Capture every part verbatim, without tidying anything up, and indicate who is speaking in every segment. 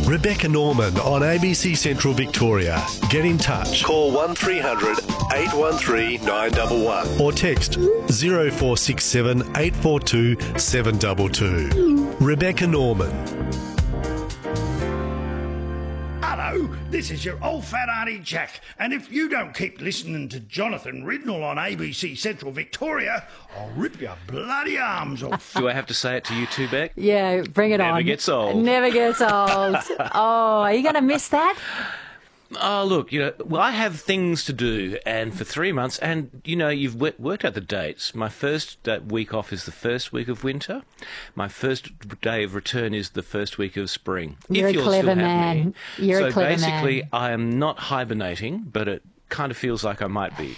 Speaker 1: Rebecca Norman on A B C Central Victoria. Get in touch. Call one three hundred eight one three nine one one or text zero four six seven eight four two seven two two. Rebecca Norman.
Speaker 2: Hello, this is your old fat auntie Jack, and if you don't keep listening to Jonathan Ridnell on A B C Central Victoria, I'll rip your bloody arms off.
Speaker 3: Do I have to say it to you too, Beck?
Speaker 4: Yeah, bring it
Speaker 3: Never
Speaker 4: on.
Speaker 3: Never gets old.
Speaker 4: Never gets old. Oh, are you going to miss that?
Speaker 3: Oh, look, you know, well, I have things to do, and for three months, and, you know, you've w- worked out the dates. My first uh, week off is the first week of winter. My first day of return is the first week of spring.
Speaker 4: You're
Speaker 3: if
Speaker 4: a
Speaker 3: you'll
Speaker 4: clever
Speaker 3: still have
Speaker 4: man.
Speaker 3: Me.
Speaker 4: You're
Speaker 3: so
Speaker 4: a clever man.
Speaker 3: So basically, I am not hibernating, but it kind of feels like I might be.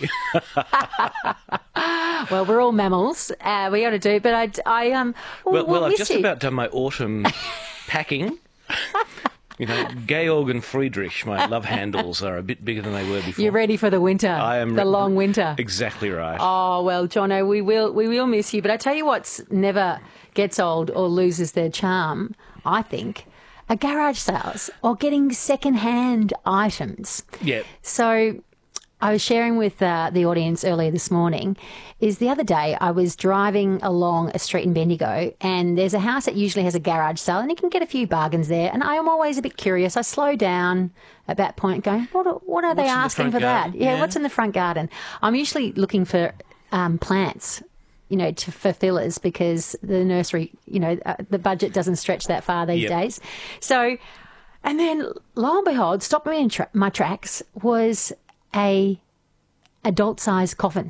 Speaker 4: Well, we're all mammals. Uh, we got to do, but I, I um.
Speaker 3: Well,
Speaker 4: we'll,
Speaker 3: well
Speaker 4: we'll
Speaker 3: I've just
Speaker 4: you.
Speaker 3: about done my autumn packing. You know, Georg and Friedrich, my love handles, are a bit bigger than they were before.
Speaker 4: You're ready for the winter.
Speaker 3: I am
Speaker 4: the
Speaker 3: re-
Speaker 4: long winter.
Speaker 3: Exactly right.
Speaker 4: Oh well, Jono, we will we will miss you. But I tell you what's never gets old or loses their charm, I think, are garage sales or getting second-hand items.
Speaker 3: Yeah.
Speaker 4: So I was sharing with uh, the audience earlier this morning is the other day I was driving along a street in Bendigo and there's a house that usually has a garage sale and you can get a few bargains there, and I am always a bit curious. I slow down at that point going, what are, what are they
Speaker 3: What's in the
Speaker 4: asking
Speaker 3: front
Speaker 4: for
Speaker 3: garden?
Speaker 4: that? Yeah,
Speaker 3: Yeah.
Speaker 4: what's in the front garden? I'm usually looking for um, plants, you know, to, for fillers because the nursery, you know, uh, the budget doesn't stretch that far these
Speaker 3: Yep.
Speaker 4: days. So, and then lo and behold, stopped me in tra- my tracks was a adult-sized coffin.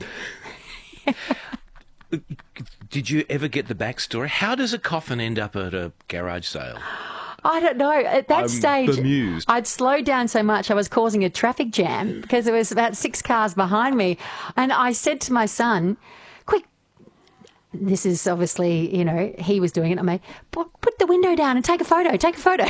Speaker 3: Did you ever get the backstory? How does a coffin end up at a garage sale?
Speaker 4: I don't know. At that
Speaker 3: I'm
Speaker 4: stage,
Speaker 3: bemused.
Speaker 4: I'd slowed down so much I was causing a traffic jam because there was about six cars behind me. And I said to my son, quick, this is obviously, you know, he was doing it. I mean, put, put the window down and take a photo, take a photo.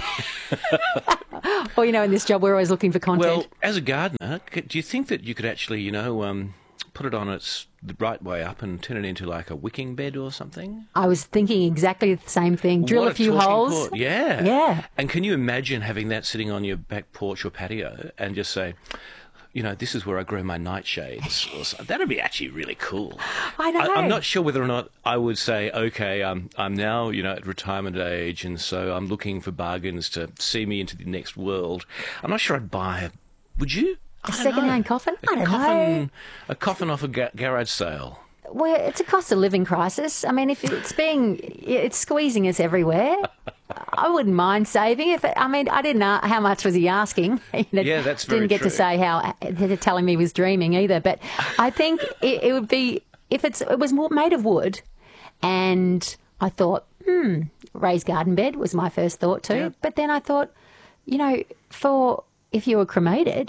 Speaker 4: Well, you know, in this job, we're always looking for content.
Speaker 3: Well, as a gardener, c- do you think that you could actually, you know, um, put it on its the right way up and turn it into like a wicking bed or something?
Speaker 4: I was thinking exactly the same thing. Drill
Speaker 3: What
Speaker 4: a few
Speaker 3: talking
Speaker 4: holes.
Speaker 3: point. Yeah.
Speaker 4: Yeah.
Speaker 3: And can you imagine having that sitting on your back porch or patio and just say, you know, this is where I grow my nightshades. Or something. That'd be actually really cool.
Speaker 4: I know.
Speaker 3: I, I'm not sure whether or not I would say, okay, um, I'm now, you know, at retirement age, and so I'm looking for bargains to see me into the next world. I'm not sure I'd buy a... Would you?
Speaker 4: A
Speaker 3: I don't
Speaker 4: second-hand
Speaker 3: know.
Speaker 4: coffin?
Speaker 3: A
Speaker 4: I don't
Speaker 3: coffin,
Speaker 4: know.
Speaker 3: A coffin off a ga- garage sale.
Speaker 4: Well, it's a cost of living crisis. I mean, if it's being, it's squeezing us everywhere. I wouldn't mind saving. If it, I mean, I didn't know how much was he asking.
Speaker 3: Yeah, that's very
Speaker 4: Didn't get
Speaker 3: true.
Speaker 4: to say how they're telling me he was dreaming either. But I think it, it would be if it's it was more made of wood, and I thought, hmm, raised garden bed was my first thought too.
Speaker 3: Yeah.
Speaker 4: But then I thought, you know, for if you were cremated,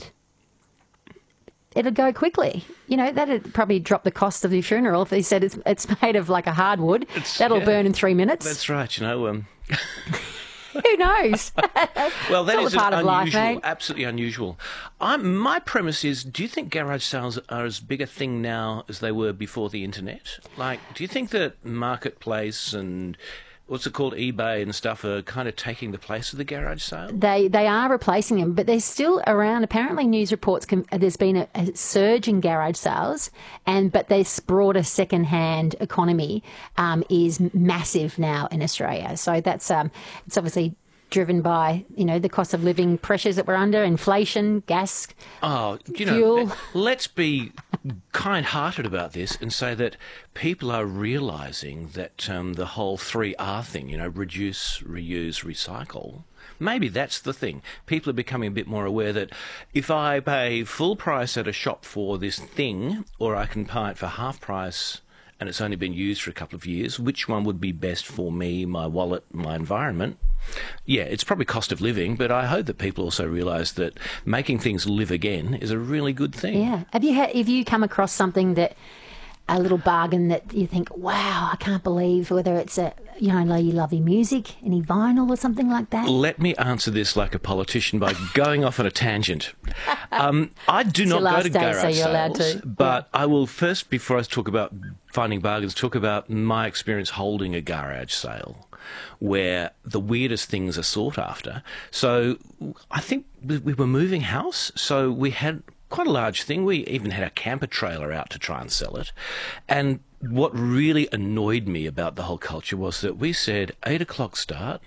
Speaker 4: it'd go quickly. You know, that'd probably drop the cost of your funeral if they said it's it's made of like a hardwood.
Speaker 3: It's-
Speaker 4: That'll
Speaker 3: yeah.
Speaker 4: burn in three minutes.
Speaker 3: That's right, you know. Um,
Speaker 4: Who knows?
Speaker 3: well, that
Speaker 4: all
Speaker 3: is
Speaker 4: a part
Speaker 3: an
Speaker 4: of life,
Speaker 3: unusual,
Speaker 4: mate.
Speaker 3: absolutely unusual. I'm, my premise is, do you think garage sales are as big a thing now as they were before the internet? Like, do you think that Marketplace and what's it called, eBay and stuff, are kind of taking the place of the garage sale?
Speaker 4: They they are replacing them, but they're still around. Apparently, news reports can, there's been a, a surge in garage sales, and but this broader second-hand economy um, is massive now in Australia. So that's um, it's obviously driven by, you know, the cost of living pressures that we're under, inflation, gas.
Speaker 3: Oh, you know,
Speaker 4: Fuel.
Speaker 3: let's be kind-hearted about this and say that people are realising that um, the whole three R thing, you know, reduce, reuse, recycle, maybe that's the thing. People are becoming a bit more aware that if I pay full price at a shop for this thing, or I can buy it for half price and it's only been used for a couple of years, which one would be best for me, my wallet, my environment? Yeah, it's probably cost of living, but I hope that people also realise that making things live again is a really good thing.
Speaker 4: Yeah. Have you had, have you come across something that a little bargain that you think, wow, I can't believe, whether it's a, you know, you love your music, any vinyl or something like that?
Speaker 3: Let me answer this like a politician by going off on a tangent. Um, I do
Speaker 4: It's
Speaker 3: not
Speaker 4: your
Speaker 3: go
Speaker 4: last
Speaker 3: to
Speaker 4: day,
Speaker 3: garage
Speaker 4: so you're allowed
Speaker 3: sales,
Speaker 4: to.
Speaker 3: but I will first, before I talk about finding bargains, talk about my experience holding a garage sale. where the weirdest things are sought after. So I think we, we were moving house, so we had quite a large thing. We even had a camper trailer out to try and sell it. And what really annoyed me about the whole culture was that we said eight o'clock start,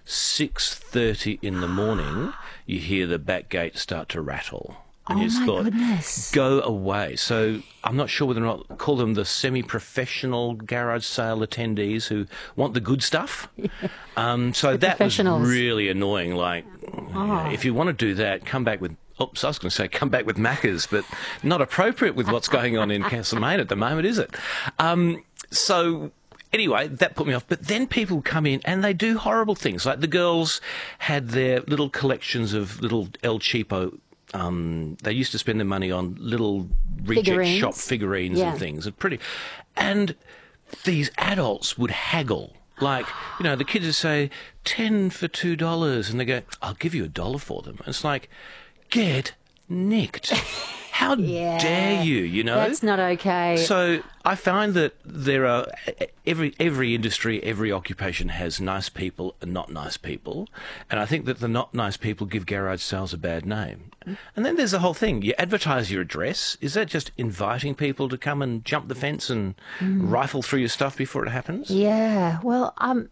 Speaker 3: six thirty in the morning, you hear the back gate start to rattle. And
Speaker 4: Oh,
Speaker 3: you just
Speaker 4: my
Speaker 3: thought,
Speaker 4: goodness.
Speaker 3: go away. So I'm not sure whether or not call them the semi-professional garage sale attendees who want the good stuff. Um, so that was
Speaker 4: professionals.
Speaker 3: really annoying. Like,
Speaker 4: Oh.
Speaker 3: if you want to do that, come back with... Oops, I was going to say come back with Macca's, but not appropriate with what's going on in Castlemaine at the moment, is it? Um, so... Anyway, that put me off. But then people come in and they do horrible things. Like the girls had their little collections of little El Cheapo. Um, they used to spend their money on little reject
Speaker 4: Figurines.
Speaker 3: shop figurines
Speaker 4: Yeah.
Speaker 3: and things. And pretty, and these adults would haggle. Like, you know, the kids would say ten for two dollars, and they go, "I'll give you a dollar for them." And it's like, get nicked. How
Speaker 4: Yeah.
Speaker 3: dare you? You know,
Speaker 4: That's not okay.
Speaker 3: so I find that there are every every industry, every occupation has nice people and not nice people, and I think that the not nice people give garage sales a bad name. And then there's the whole thing: you advertise your address. Is that just inviting people to come and jump the fence and rifle through your stuff before it happens?
Speaker 4: Yeah, well, um,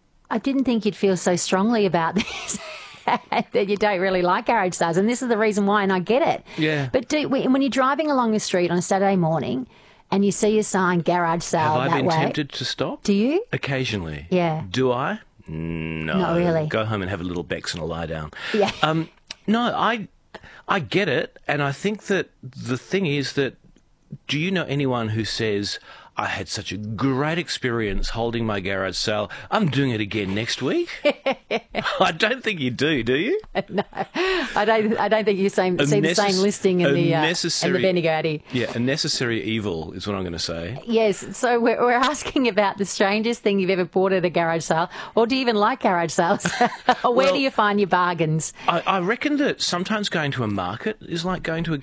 Speaker 4: I didn't think you'd feel so strongly about this. That you don't really like garage sales, and this is the reason why, and I get it.
Speaker 3: Yeah.
Speaker 4: But do, when you're driving along the street on a Saturday morning and you see a sign garage sale
Speaker 3: Have I
Speaker 4: that
Speaker 3: been
Speaker 4: way,
Speaker 3: tempted to stop?
Speaker 4: do you?
Speaker 3: Occasionally.
Speaker 4: Yeah.
Speaker 3: Do I? No.
Speaker 4: Not really.
Speaker 3: Go home and have a little Bex and a lie down.
Speaker 4: Yeah.
Speaker 3: Um, no, I, I get it, and I think that the thing is that, do you know anyone who says, I had such a great experience holding my garage sale, I'm doing it again next week? I don't think you do, do you?
Speaker 4: I don't. I don't think you same,
Speaker 3: A
Speaker 4: see the
Speaker 3: necess-
Speaker 4: same listing in
Speaker 3: a
Speaker 4: the uh, in
Speaker 3: necessary-
Speaker 4: the Bendigo Addy.
Speaker 3: Yeah, a necessary evil is what I'm going to say.
Speaker 4: Yes. So we're, we're asking about the strangest thing you've ever bought at a garage sale, or do you even like garage sales? Or where
Speaker 3: Well-
Speaker 4: do you find your bargains?
Speaker 3: I, I reckon that sometimes going to a market is like going to a